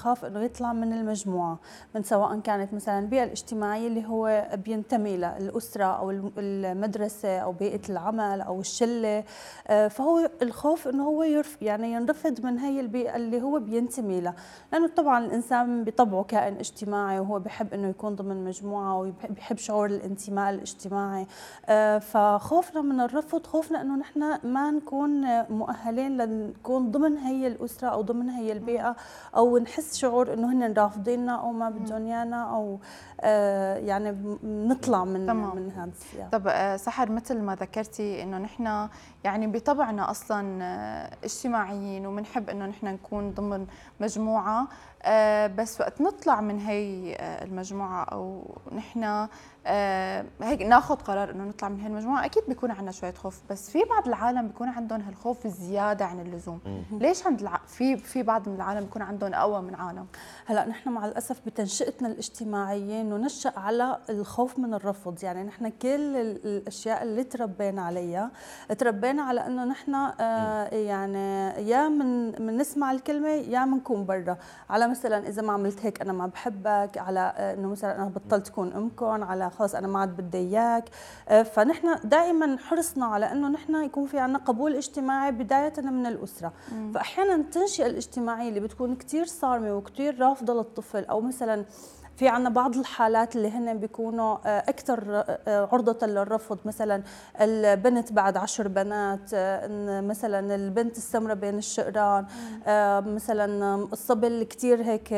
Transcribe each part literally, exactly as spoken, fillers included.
بخاف انه يطلع من المجموعه، من سواء كانت مثلا البيئه الاجتماعيه اللي هو بينتمي لها، الاسره او المدرسه او بيئه العمل او الشله. فهو الخوف انه هو يرف يعني ينرفض من هي البيئه اللي هو بينتمي لها، لانه طبعا الانسان بطبعه كائن اجتماعي وهو بحب انه يكون ضمن مجموعه وبيحب شعور الانتماء الاجتماعي. فخوفنا من الرفض خوفنا انه نحن ما نكون مؤهلين لنكون ضمن هي الاسره او ضمن هي البيئه، او نحس شعور انه هن رافضيننا او ما بدهم ايانا، او يعني نطلع من تمام. من هذا السياق. طب سحر، مثل ما ذكرتي انه نحن يعني بطبعنا اصلا اجتماعيين وبنحب انه نحن نكون ضمن مجموعه، بس وقت نطلع من هي المجموعه او نحن هيك ناخذ قرار انه نطلع من هي المجموعه، اكيد بيكون عندنا شويه خوف، بس في بعض العالم بيكون عندهم هالخوف الزياده عن اللزوم. ليش عند الع... في في بعض من العالم بيكون عندهم قوى من عالم؟ هلا نحن مع الاسف بتنشئتنا الاجتماعيين وننشأ على الخوف من الرفض، يعني نحن كل الاشياء اللي تربينا عليها تربينا على انه نحن آه يعني يا من من نسمع الكلمه يا منكون برا، على مثلا اذا ما عملت هيك انا ما بحبك، على انه مثلا انا بطلت كون امكم، على خلص انا ما عاد بدي اياك. آه فنحن دائما حرصنا على انه نحن يكون في عندنا قبول اجتماعي بدايه من الاسره. مم. فاحيانا التنشئه الاجتماعيه اللي بتكون كثير صارمه وكثير رافضه للطفل، او مثلا في عنا بعض الحالات اللي هن بيكونوا اكثر عرضه للرفض، مثلا البنت بعد عشر بنات، مثلا البنت السمراء بين الشقران، مثلا الصبي كثير هيك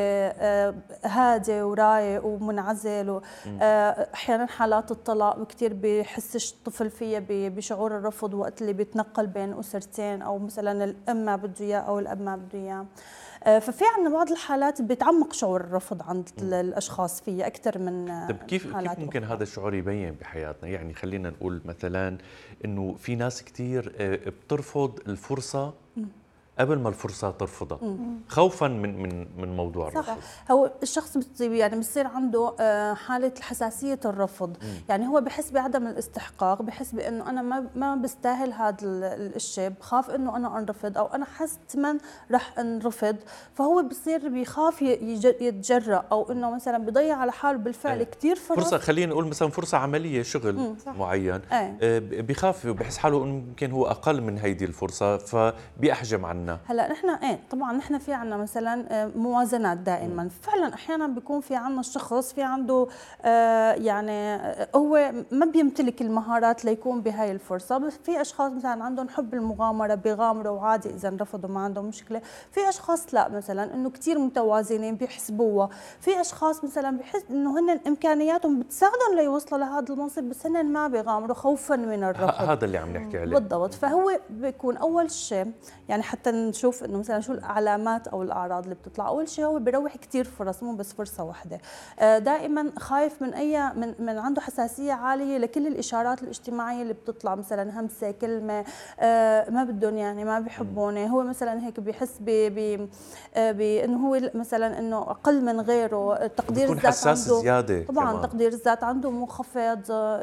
هادي ورايق ومنعزل، احيانا حالات الطلاق كثير بحسش الطفل فيها بشعور الرفض وقت اللي بيتنقل بين اسرتين، او مثلا الام ما بده اياه او الاب ما بده اياه. ففي عندنا بعض الحالات بتعمق شعور الرفض عند م. الاشخاص فيها اكثر من طيب كيف كيف ممكن أخرى. هذا الشعور يبين بحياتنا؟ يعني خلينا نقول مثلا انه في ناس كثير بترفض الفرصه م. قبل ما الفرصه ترفضها، خوفا من من من موضوع الرفض. صح. هو الشخص يعني بصير عنده حاله حساسيه الرفض، م. يعني هو بحس بعدم الاستحقاق، بحس بانه انا ما ما بستاهل هذا الشيء، بخاف انه انا انرفض او انا حتما رح انرفض، فهو بصير بيخاف يتجرأ، او انه مثلا بيضيع على حاله بالفعل كثير فرص. فرصه خلينا نقول مثلا فرصه عمليه شغل معين، أي. بيخاف وبحس حاله انه يمكن هو اقل من هيدي الفرصه فبيحجم عنها. هلا نحن ايه طبعا نحن في عنا مثلا موازنات دائما، م. فعلا احيانا بيكون في عنا الشخص في عنده آه يعني هو ما بيمتلك المهارات ليكون بهاي الفرصه، بس في اشخاص مثلا عندهم حب المغامره بيغامروا وعادي اذا رفضوا ما عندهم مشكله، في اشخاص لا مثلا انه كثير متوازنين بيحسبوها، في اشخاص مثلا بحس انه هن امكانياتهم بتساعدهم ليوصلوا لهذا المنصب بس هن ما بيغامروا خوفا من الرفض. هذا اللي عم نحكي عليه بالضبط. فهو بيكون اول شيء يعني حتى نشوف انه مثلا شو العلامات او الاعراض اللي بتطلع، اول شيء هو بيروح كثير فرص مو بس فرصه واحده، دائما خايف من اي من, من عنده حساسيه عاليه لكل الاشارات الاجتماعيه اللي بتطلع، مثلا همسه كلمه ما بدهم يعني ما بيحبوني، هو مثلا هيك بيحس ب بانه هو مثلا انه اقل من غيره، تقدير الذات عنده زياده طبعا كمان. تقدير الذات عنده منخفض،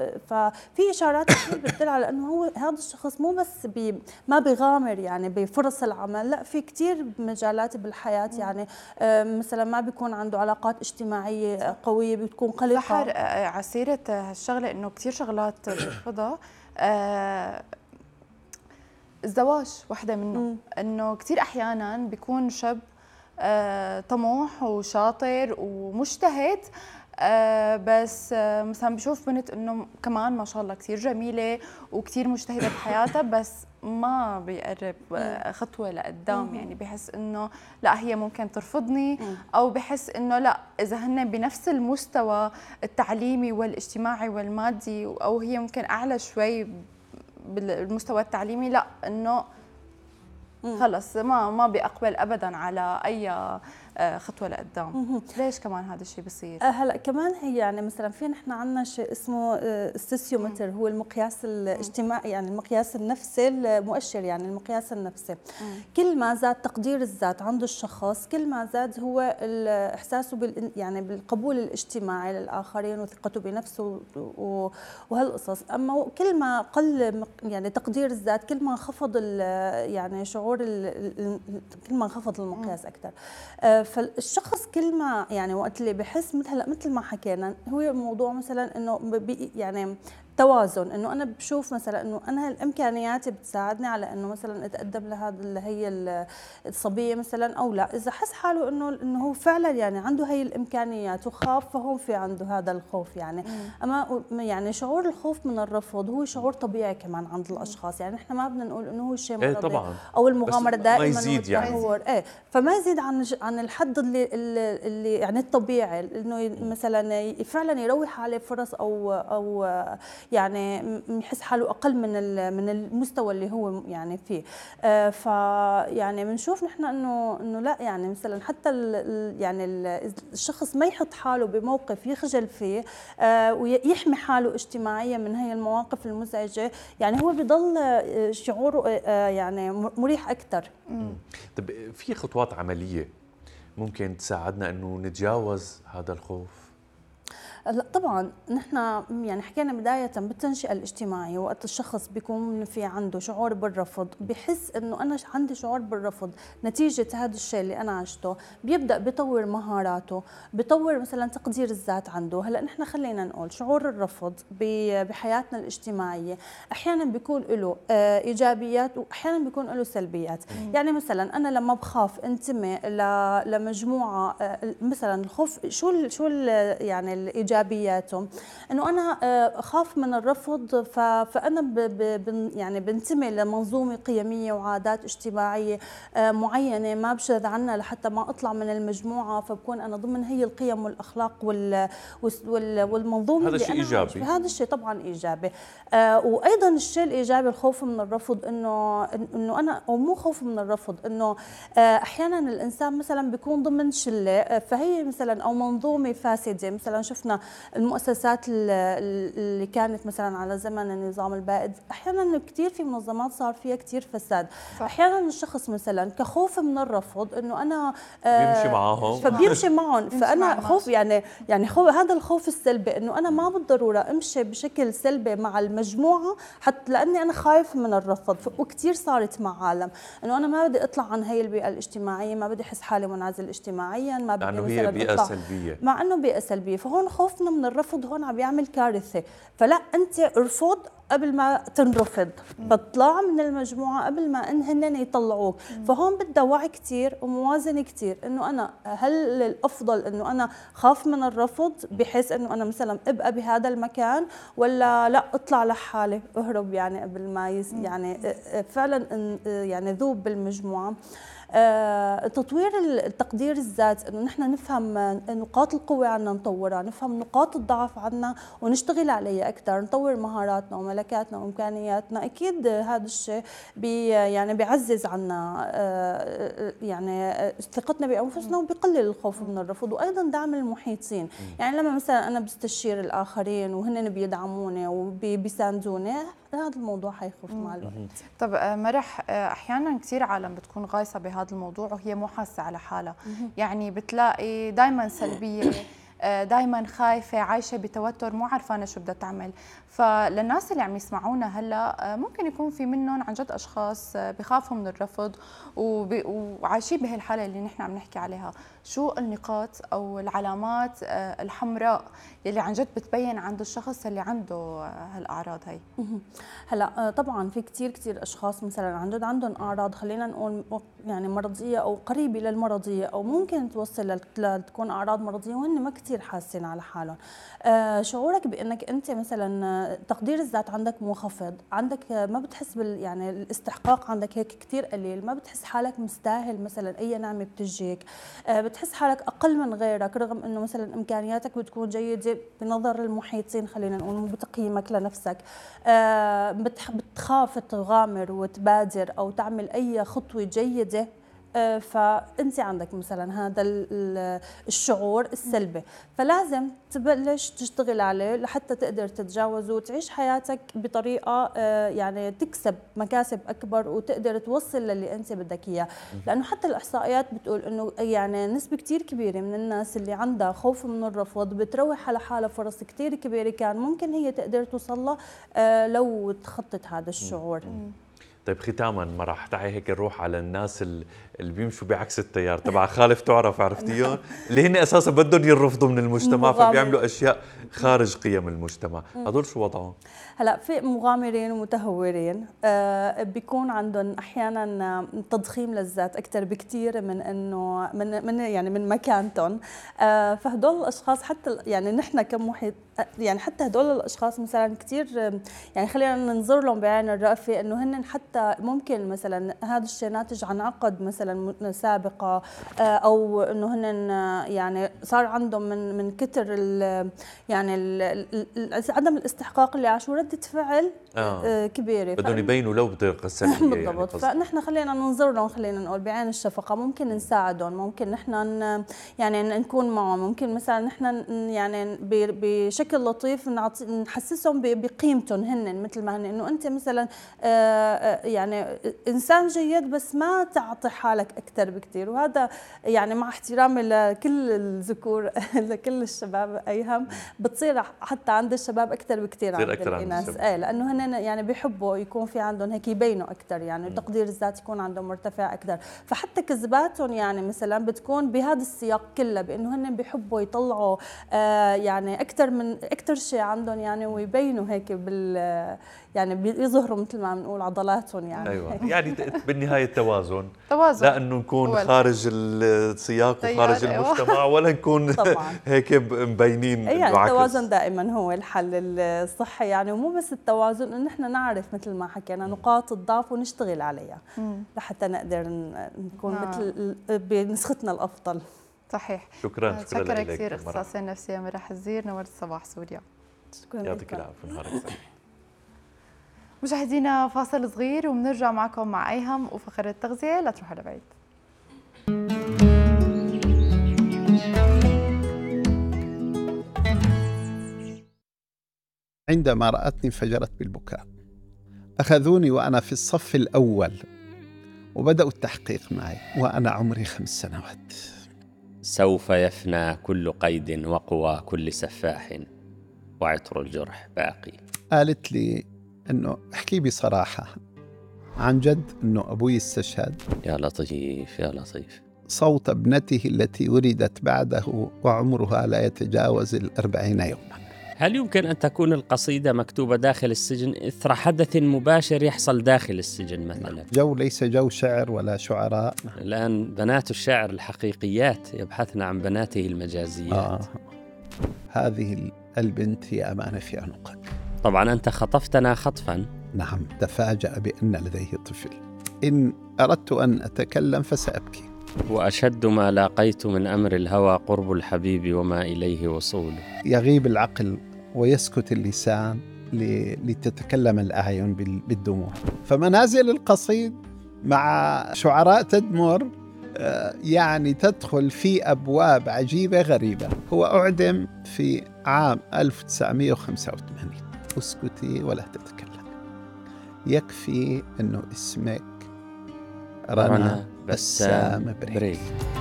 ففي اشارات كثير بتدل على انه هو هذا الشخص مو بس بي ما بيغامر يعني بفرص العمل، لا في كثير مجالات بالحياه، يعني مثلا ما بيكون عنده علاقات اجتماعيه قويه، بتكون قلقه. سحر، على سيره هالشغله انه كثير شغلات بيرفضها، آه الزواج وحده منه، انه كثير احيانا بيكون شاب آه طموح وشاطر ومجتهد، آه بس آه مثلا بشوف بنت انه كمان ما شاء الله كثير جميله وكثير مجتهده بحياتها، بس ما بيقرب آه خطوه لقدام، يعني بحس انه لا هي ممكن ترفضني، او بحس انه لا اذا هن بنفس المستوى التعليمي والاجتماعي والمادي، او هي ممكن اعلى شوي بالمستوى التعليمي، لا انه خلص ما ما بيقبل ابدا على اي خطوه لقدام. ليش كمان هذا الشيء بصير؟ هلا كمان هي يعني مثلا في نحن عندنا شيء اسمه السوسيومتر، هو المقياس الاجتماعي، يعني المقياس النفسي المؤشر، يعني المقياس النفسي. مم. كل ما زاد تقدير الذات عند الشخص كل ما زاد هو احساسه بال يعني بالقبول الاجتماعي للاخرين وثقته بنفسه وهالقصص، اما كل ما قل يعني تقدير الذات كل ما انخفض يعني شعور كل ما انخفض المقياس اكثر. فالشخص كل ما يعني وقت اللي بحس مثل هلا مثل ما حكينا، هو الموضوع مثلا انه بي يعني توازن، انه انا بشوف مثلا انه انا الامكانيات بتساعدني على انه مثلا اتقدم لهذا اللي هي الصبيه مثلا او لا. اذا حس حاله انه انه هو فعلا يعني عنده هي الامكانيات وخاف، فهون في عنده هذا الخوف يعني. اما يعني شعور الخوف من الرفض هو شعور طبيعي كمان عند الاشخاص، يعني نحن ما بدنا نقول انه هو شيء مرضي. ايه طبعا. او المغامره دائما ما يزيد يعني. ايه فما يزيد عن عن الحد اللي اللي يعني الطبيعي، انه مثلا فعلا يروح عليه فرص او او يعني يحس حاله اقل من من المستوى اللي هو يعني فيه. آه فيعني بنشوف نحن انه انه لا يعني مثلا حتى ال يعني ال الشخص ما يحط حاله بموقف يخجل فيه آه ويحمي حاله اجتماعيا من هي المواقف المزعجه، يعني هو بضل شعوره آه يعني مريح اكثر. طب في خطوات عمليه ممكن تساعدنا انه نتجاوز هذا الخوف؟ لا طبعا نحن يعني حكينا بدايه بالتنشئه الاجتماعيه، وقت الشخص بيكون في عنده شعور بالرفض، بحس انه انا عندي شعور بالرفض نتيجه هذا الشيء اللي انا عشته، بيبدا بيطور مهاراته، بيطور مثلا تقدير الذات عنده. هلا نحن خلينا نقول شعور الرفض بحياتنا الاجتماعيه احيانا بيكون له ايجابيات واحيانا بيكون له سلبيات. يعني مثلا انا لما بخاف انتمي لمجموعه، مثلا الخوف شو شو يعني الايجابيات ايجابياته، انه انا اخاف من الرفض، فانا ب ب يعني بنتمي لمنظومه قيميه وعادات اجتماعيه معينه ما بشذ عنها لحتى ما اطلع من المجموعه، فبكون انا ضمن هي القيم والاخلاق وال والمنظومه. هذا شيء ايجابي. هذا الشيء طبعا ايجابي. وايضا الشيء الايجابي الخوف من الرفض، انه انه انا او مو خوف من الرفض، انه احيانا الانسان مثلا بيكون ضمن شله فهي مثلا او منظومه فاسده. مثلا شفنا المؤسسات اللي كانت مثلا على زمن النظام البائد، احيانا كثير في منظمات صار فيها كثير فساد. صح. احيانا الشخص مثلا كخوف من الرفض انه انا بيمشي معاهم فبيمشي معهم، فانا خوف يعني يعني خوف هذا الخوف السلبي، انه انا ما بالضروره امشي بشكل سلبي مع المجموعه حتى لاني انا خايف من الرفض. وكثير صارت مع عالم انه انا ما بدي اطلع عن هي البيئه الاجتماعيه، ما بدي احس حالي منعزل اجتماعيا، ما بدي لانه مثلا هي بيئه أطلع سلبيه، مع انه بيئه سلبيه. فهون خوفنا من الرفض هون عم يعمل كارثه. فلا انت ارفض قبل ما تنرفض، فاطلع من المجموعه قبل ما هن يطلعوك. فهون بدها وعي كثير وموازنه كثير، انه انا هل الافضل انه انا خاف من الرفض بحيث انه انا مثلا ابقى بهذا المكان، ولا لا اطلع لحالي اهرب يعني قبل ما يعني فعلا يعني ذوب بالمجموعه. آه، تطوير التقدير الذات، انه نحن نفهم نقاط القوه عنا نطورها، نفهم نقاط الضعف عنا ونشتغل عليها اكثر، نطور مهاراتنا وملكاتنا وامكانياتنا. اكيد هذا الشيء بي يعني بيعزز عنا آه يعني ثقتنا بانفسنا وبيقلل الخوف من الرفض. وايضا دعم المحيطين، يعني لما مثلا انا بستشير الاخرين وهن بيدعموني وبيساندوني، هذا الموضوع حيخف مع الوقت. طب مرح، احيانا كثير عالم بتكون غايصه بهذا الموضوع وهي مو حاسه على حالها، يعني بتلاقي دائما سلبيه، دائما خايفه، عايشه بتوتر، مو عارفانه شو بدها تعمل. فللناس اللي عم يسمعونا هلا ممكن يكون في منهم عن جد اشخاص بخافوا من الرفض وعايشين بهالحاله اللي نحن عم نحكي عليها. شو النقاط او العلامات الحمراء يلي عن جد بتبين عند الشخص اللي عنده هالاعراض هي؟ هلا طبعا في كثير كثير اشخاص مثلا عن جد عندهم اعراض خلينا نقول يعني مرضيه او قريبه للمرضيه، او ممكن توصل لتكون اعراض مرضيه وهن ما كثير حاسين على حالهم. آه شعورك بانك انت مثلا تقدير الذات عندك منخفض، عندك ما بتحس بال يعني الاستحقاق عندك هيك كثير قليل، ما بتحس حالك مستاهل مثلا اي نعمه بتجيك، آه بتحس حالك اقل من غيرك رغم انه مثلا امكانياتك بتكون جيده بنظر المحيطين، خلينا نقول مو بتقييمك لنفسك. آه بتخاف تغامر وتبادر او تعمل اي خطوه جيده، فانت عندك مثلا هذا الشعور السلبي، فلازم تبلش تشتغل عليه لحتى تقدر تتجاوزه وتعيش حياتك بطريقه يعني تكسب مكاسب اكبر وتقدر توصل للي انت بدك اياه. لانه حتى الاحصائيات بتقول انه يعني نسبه كثير كبيره من الناس اللي عندها خوف من الرفض بتروح على حالها فرص كثير كبيره كان ممكن هي تقدر توصل لها لو تخطت هذا الشعور. طيب ختاما مرح، تعي هيك نروح على الناس اللي بيمشوا بعكس التيار تبع خالف تعرف، عرفتيهم؟ اللي هن اساسا بدهم يرفضوا من المجتمع، فبيعملوا اشياء خارج قيم المجتمع. هدول شو وضعهم؟ هلا في مغامرين ومتهورين آه بيكون عندهم احيانا تضخيم للذات اكثر بكثير من انه من من يعني من مكانتهم. آه فهدول الاشخاص حتى يعني نحن كمحيط يعني حتى هدول الاشخاص مثلا كثير يعني خلينا ننظر لهم بعين الرأفة انه هن حتى ممكن مثلا هذا الشيء ناتج عن عقد مثلا سابقه او انه هن يعني صار عندهم من من كثر ال يعني ال عدم الاستحقاق اللي عاشوا ردة فعل آه. كبيره بدهم يبينوا لو بطريقه سلبيه. بالضبط يعني فنحن خلينا ننظر لهم، خلينا نقول بعين الشفقه، ممكن نساعدهم، ممكن نحن يعني نكون معهم، ممكن مثلا نحن يعني بشكل بشكل لطيف نحسسهم بقيمتهم هن مثل ما هن، انه انت مثلا يعني انسان جيد بس ما تعطي حالك اكثر بكثير. وهذا يعني مع احترامي لكل الذكور لكل الشباب ايهم بتصير حتى عند الشباب اكثر بكثير عند الاناث، ايه لانه هن يعني بيحبوا يكون في عندهم هيك يبينوا اكثر، يعني تقدير الذات يكون عندهم مرتفع اكثر. فحتى كذباتهم يعني مثلا بتكون بهذا السياق كله، بانه هن بيحبوا يطلعوا آه يعني اكثر من اكثر شيء عندهم يعني، ويبينوا هيك بال يعني بيظهروا مثل ما بنقول عضلاتهم يعني. ايوه يعني بالنهايه توازن توازن، لا انه نكون خارج السياق وخارج المجتمع ولا نكون هيك مبينين. يعني التوازن دائما هو الحل الصحي يعني، ومو بس التوازن، انه نحن نعرف مثل ما حكينا نقاط الضعف ونشتغل عليها لحتى نقدر نكون آه. مثل بنسختنا الافضل. صحيح. شكرا شكرا, شكرا كثير اختصاصيه النفسيه مرة حزير، نورت صباح سوريا. شكرا، يعطيك العافيه، نهارك سعيد. مشاهدينا فاصل صغير وبنرجع معكم مع ايهم وفقره التغذيه، لا تروحوا لبعيد. عندما رأتني انفجرت بالبكاء، أخذوني وأنا في الصف الأول وبدأوا التحقيق معي وأنا عمري خمس سنوات. سوف يفنى كل قيد وقوى كل سفاح وعطر الجرح باقي. قالت لي أنه احكي بصراحة عن جد أنه أبوي استشهد. يا لطيف يا لطيف. صوت ابنته التي ولدت بعده وعمرها لا يتجاوز الأربعين يوما. هل يمكن أن تكون القصيدة مكتوبة داخل السجن إثر حدث مباشر يحصل داخل السجن مثلا؟ جو ليس جو شعر ولا شعراء. الآن بنات الشاعر الحقيقيات يبحثن عن بناته المجازيات. آه. هذه البنت هي أمانة في عنقك. طبعا أنت خطفتنا خطفا. نعم، تفاجأ بأن لديه طفل. إن أردت أن أتكلم فسأبكي. وأشد ما لاقيت من أمر الهوى قرب الحبيب وما إليه وصول. يغيب العقل ويسكت اللسان لتتكلم الأعين بالدموع. فمنازل القصيد مع شعراء تدمر يعني تدخل في أبواب عجيبة غريبة. هو أعدم في عام ألف وتسعمائة وخمسة وثمانين. اسكتي ولا تتكلم، يكفي أنه اسمك رنا بسام بريك.